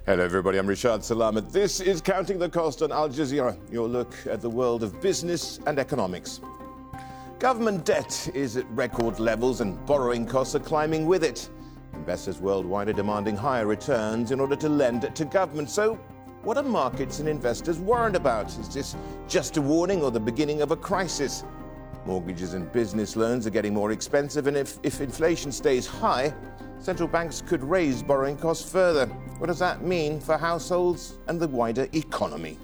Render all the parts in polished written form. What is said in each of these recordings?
Hello everybody, I'm Rishad Salamat. This is Counting the Cost on Al Jazeera, your look at the world of business and economics. Government debt is at record levels and borrowing costs are climbing with it. Investors worldwide are demanding higher returns in order to lend to government. So what are markets and investors worried about? Is this just a warning or the beginning of a crisis? Mortgages and business loans are getting more expensive, and if inflation stays high, central banks could raise borrowing costs further. What does that mean for households and the wider economy?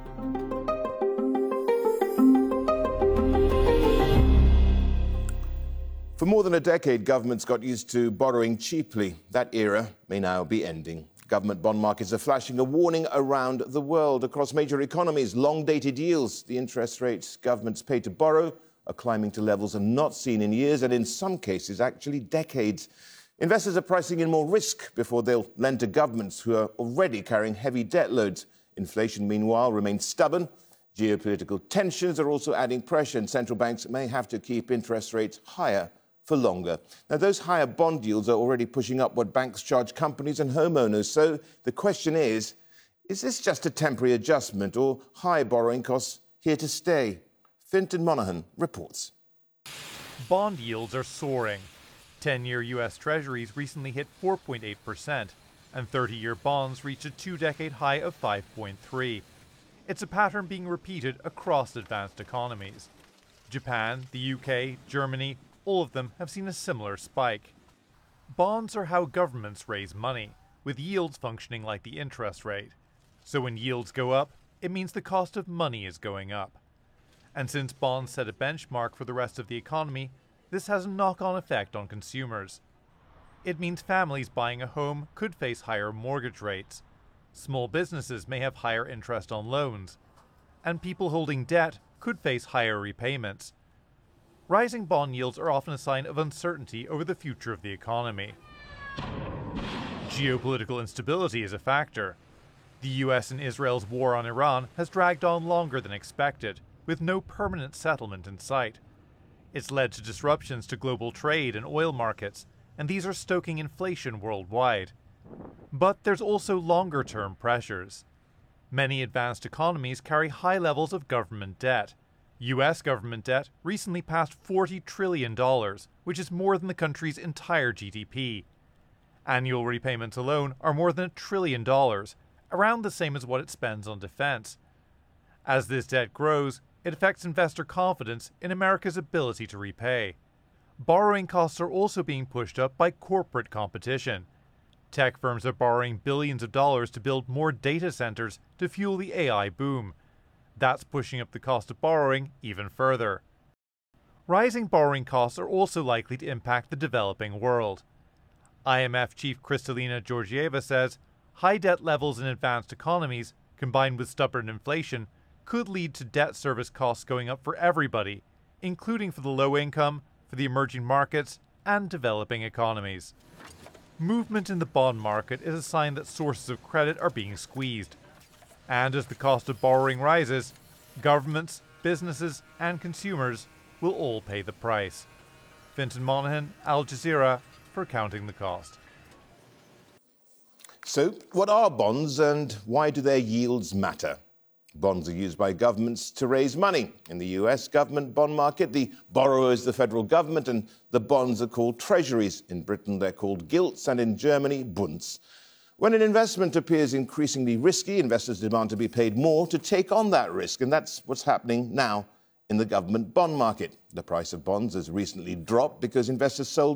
For more than a decade, governments got used to borrowing cheaply. That era may now be ending. Government bond markets are flashing a warning around the world. Across major economies, long-dated yields, the interest rates governments pay to borrow, are climbing to levels not seen in years and in some cases actually decades. Investors are pricing in more risk before they'll lend to governments who are already carrying heavy debt loads. Inflation, meanwhile, remains stubborn. Geopolitical tensions are also adding pressure, and central banks may have to keep interest rates higher for longer. Now, those higher bond yields are already pushing up what banks charge companies and homeowners. So the question is this just a temporary adjustment or high borrowing costs here to stay? Fintan Monaghan reports. Bond yields are soaring. 10-year U.S. Treasuries recently hit 4.8%, and 30-year bonds reached a two-decade high of 5.3%. It's a pattern being repeated across advanced economies. Japan, the UK, Germany, all of them have seen a similar spike. Bonds are how governments raise money, with yields functioning like the interest rate. So when yields go up, it means the cost of money is going up. And since bonds set a benchmark for the rest of the economy, this has a knock-on effect on consumers. It means families buying a home could face higher mortgage rates. Small businesses may have higher interest on loans. And people holding debt could face higher repayments. Rising bond yields are often a sign of uncertainty over the future of the economy. Geopolitical instability is a factor. The US and Israel's war on Iran has dragged on longer than expected, with no permanent settlement in sight. It's led to disruptions to global trade and oil markets, and these are stoking inflation worldwide. But there's also longer-term pressures. Many advanced economies carry high levels of government debt. U.S. government debt recently passed $40 trillion, which is more than the country's entire GDP. Annual repayments alone are more than $1 trillion, around the same as what it spends on defense. As this debt grows, it affects investor confidence in America's ability to repay. Borrowing costs are also being pushed up by corporate competition. Tech firms are borrowing billions of dollars to build more data centers to fuel the AI boom. That's pushing up the cost of borrowing even further. Rising borrowing costs are also likely to impact the developing world. IMF chief Kristalina Georgieva says high debt levels in advanced economies, combined with stubborn inflation, could lead to debt service costs going up for everybody, including for the low income, for the emerging markets, and developing economies. Movement in the bond market is a sign that sources of credit are being squeezed. And as the cost of borrowing rises, governments, businesses, and consumers will all pay the price. Fintan Monaghan, Al Jazeera, for Counting the Cost. So what are bonds and why do their yields matter? Bonds are used by governments to raise money. In the US government bond market, the borrower is the federal government and the bonds are called treasuries. In Britain, they're called gilts, and in Germany, bunds. When an investment appears increasingly risky, investors demand to be paid more to take on that risk, and that's what's happening now in the government bond market. The price of bonds has recently dropped because investors sold